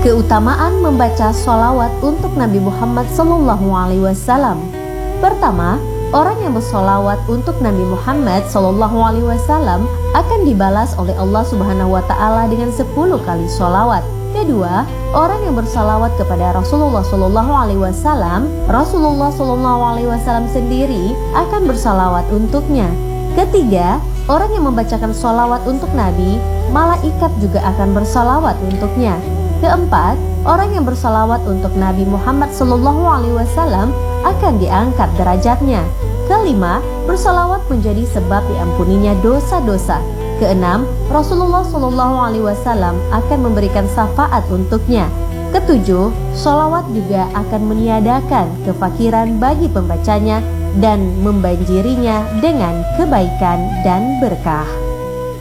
Keutamaan membaca sholawat untuk Nabi Muhammad SAW. Pertama, orang yang bersholawat untuk Nabi Muhammad SAW akan dibalas oleh Allah Subhanahu wa Ta'ala dengan 10 kali sholawat. Kedua, orang yang bersalawat kepada Rasulullah SAW, Rasulullah SAW sendiri akan bersalawat untuknya. Ketiga, orang yang membacakan sholawat untuk Nabi, malaikat juga akan bersalawat untuknya. Keempat, orang yang bersalawat untuk Nabi Muhammad SAW akan diangkat derajatnya. Kelima, bersalawat menjadi sebab diampuninya dosa-dosa. Keenam, Rasulullah SAW akan memberikan syafaat untuknya. Ketujuh, sholawat juga akan meniadakan kefakiran bagi pembacanya dan membanjirinya dengan kebaikan dan berkah.